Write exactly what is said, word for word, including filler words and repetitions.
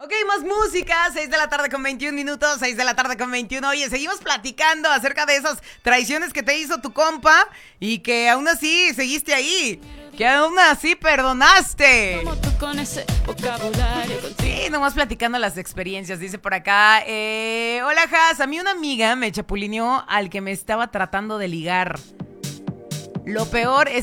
Ok, más música, seis de la tarde con veintiún minutos, seis de la tarde con veintiuno. Oye, seguimos platicando acerca de esas traiciones que te hizo tu compa y que aún así seguiste ahí, que aún así perdonaste. Como tú con ese vocabulario. Sí, nomás platicando las experiencias, dice por acá. Eh, hola, Has, a mí una amiga me chapulineó al que me estaba tratando de ligar. Lo peor es